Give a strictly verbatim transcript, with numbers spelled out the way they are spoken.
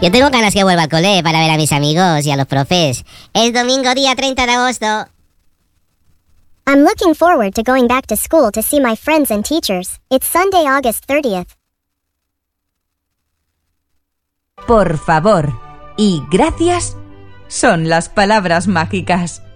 Yo tengo ganas que vuelva al cole para ver a mis amigos y a los profes. Es domingo día treinta de agosto. I'm looking forward to going back to school to see my friends and teachers. It's Sunday, August thirtieth. Por favor y gracias son las palabras mágicas.